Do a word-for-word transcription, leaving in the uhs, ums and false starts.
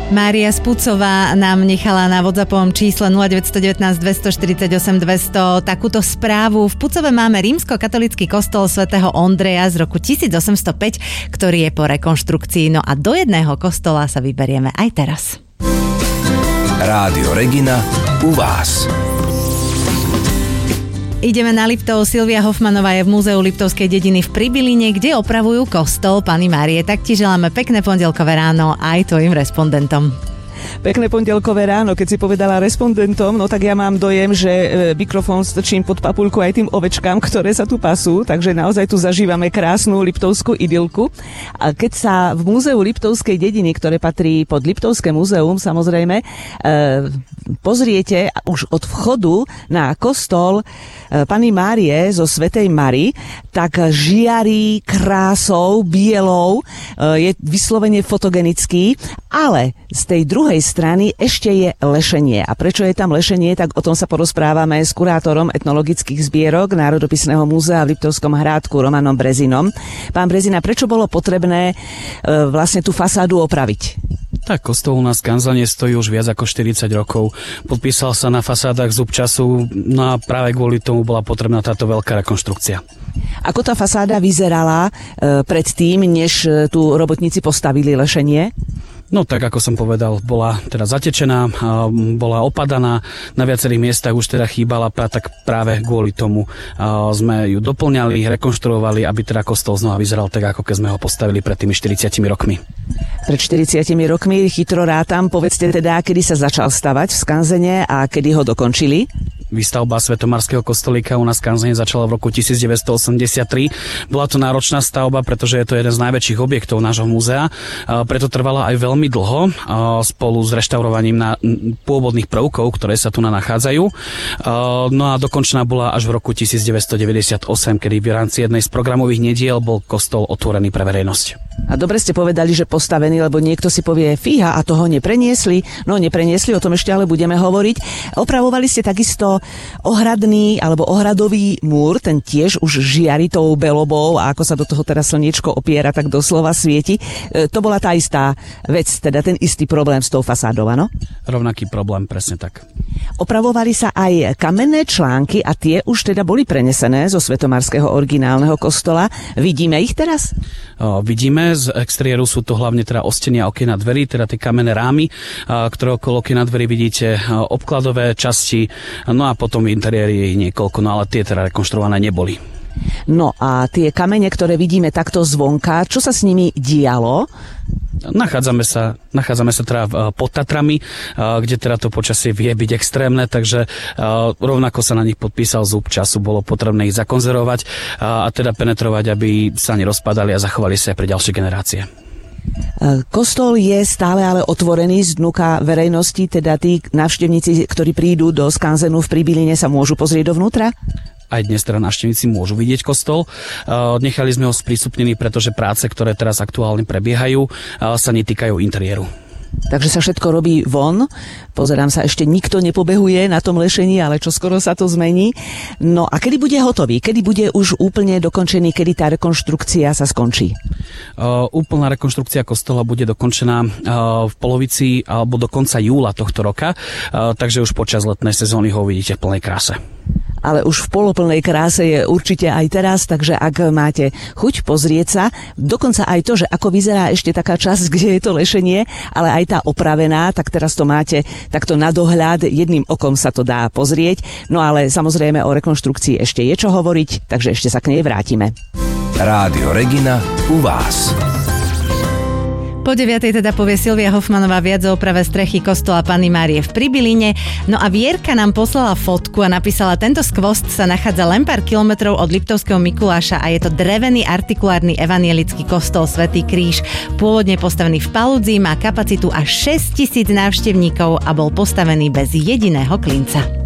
Mária Spucová nám nechala na WhatsAppovom čísle nula deväť jedna deväť, dva štyri osem, dvesto takúto správu. V Pucove máme rímskokatolícky kostol svätého Ondreja z roku tisíc osemsto päť, ktorý je po rekonštrukcii. No a do jedného kostola sa vyberieme aj teraz. Rádio Regina u vás. Ideme na Liptov. Silvia Hofmanová je v Múzeu Liptovskej dediny v Pribiline, kde opravujú kostol Panny Márie. Tak ti želáme pekné pondelkové ráno aj tvojim respondentom. Pekné pondelkové ráno, keď si povedala respondentom, no tak ja mám dojem, že mikrofón strčím pod papuľku aj tým ovečkám, ktoré sa tu pasú, takže naozaj tu zažívame krásnu liptovskú idylku. A keď sa v Múzeu Liptovskej dediny, ktoré patrí pod Liptovské múzeum, samozrejme, pozriete už od vchodu na kostol Panny Márie zo Svätej Mary, tak žiarí krásou, bielou, je vyslovene fotogenický, ale z tej druhej strany ešte je lešenie. A prečo je tam lešenie, tak o tom sa porozprávame s kurátorom etnologických zbierok Národopisného múzea v Liptovskom Hrádku Romanom Brezinom. Pán Brezina, prečo bolo potrebné e, vlastne tú fasádu opraviť? Tak, kostol u nás v Kanzane stojí už viac ako štyridsať rokov. Podpísal sa na fasádach zub času, no a práve kvôli tomu bola potrebná táto veľká rekonštrukcia. Ako tá fasáda vyzerala e, predtým, než tu robotníci postavili lešenie? No tak, ako som povedal, bola teda zatečená, bola opadaná, na viacerých miestach už teda chýbala, tak práve kvôli tomu sme ju doplňali, rekonštruovali, aby teda kostol znova vyzeral tak, ako keď sme ho postavili pred tými štyridsiatimi rokmi. Pred štyridsiatimi rokmi, chytro rátam, povedzte teda, kedy sa začal stavať v Skanzene a kedy ho dokončili? Výstavba Svetomarského kostolíka u nás v Kanzane začala v roku devätnásťstoosemdesiattri. Bola to náročná stavba, pretože je to jeden z najväčších objektov nášho múzea. Preto trvala aj veľmi dlho spolu s reštaurovaním na pôvodných prvkov, ktoré sa tu nachádzajú. No a dokončená bola až v roku devätnásťstodeväťdesiatosem, kedy v rámci jednej z programových nediel bol kostol otvorený pre verejnosť. A dobre ste povedali, že postavený, lebo niekto si povie, fíha, a toho nepreniesli. No nepreniesli, o tom ešte ale budeme hovoriť. Opravovali ste takisto ohradný alebo ohradový múr, ten tiež už žiari tou belobou a ako sa do toho teraz slniečko opiera, tak doslova svieti. E, to bola tá istá vec, teda ten istý problém s tou fasádou, áno? Rovnaký problém, presne tak. Opravovali sa aj kamenné články a tie už teda boli prenesené zo svetomarského originálneho kostola. Vidíme ich teraz? O, vidíme, z exteriéru sú to hlavne teda ostenia okiena dverí, teda tie kamenné rámy, ktoré okolo okiena dverí vidíte, obkladové časti, no a potom v interiéri je ich niekoľko, no ale tie teda rekonštruované neboli. No a tie kamene, ktoré vidíme takto zvonka, čo sa s nimi dialo? Nachádzame sa, nachádzame sa teda pod Tatrami, kde teda to počasie vie byť extrémne, takže rovnako sa na nich podpísal zub času, bolo potrebné ich zakonzervovať a teda penetrovať, aby sa nerozpadali a zachovali sa aj pre ďalšie generácie. Kostol je stále ale otvorený z dnuka verejnosti, teda tí návštevníci, ktorí prídu do Skanzenu v Pribiline, sa môžu pozrieť dovnútra? Aj dnes teda návštevníci môžu vidieť kostol. Nechali sme ho sprístupnený, pretože práce, ktoré teraz aktuálne prebiehajú, sa netýkajú interiéru. Takže sa všetko robí von. Pozerám sa, ešte nikto nepobehuje na tom lešení, ale čo skoro sa to zmení. No a kedy bude hotový? Kedy bude už úplne dokončený? Kedy tá rekonštrukcia sa skončí? Uh, úplná rekonštrukcia kostola bude dokončená uh, v polovici alebo do konca júla tohto roka, uh, takže už počas letnej sezóny ho uvidíte v plnej kráse. Ale už v poloplnej kráse je určite aj teraz, takže ak máte chuť pozrieť sa, dokonca aj to, že ako vyzerá ešte taká časť, kde je to lešenie, ale aj tá opravená, tak teraz to máte takto na dohľad, jedným okom sa to dá pozrieť, no ale samozrejme o rekonštrukcii ešte je čo hovoriť, takže ešte sa k nej vrátime. Rádio Regina u vás. Po deviatej teda povie Silvia Hofmanová viac o oprave strechy kostola Panny Márie v Pribiline. No a Vierka nám poslala fotku a napísala, tento skvost sa nachádza len pár kilometrov od Liptovského Mikuláša a je to drevený artikulárny evanielický kostol Svätý Kríž. Pôvodne postavený v Paludzi, má kapacitu až šesťtisíc návštevníkov a bol postavený bez jediného klinca.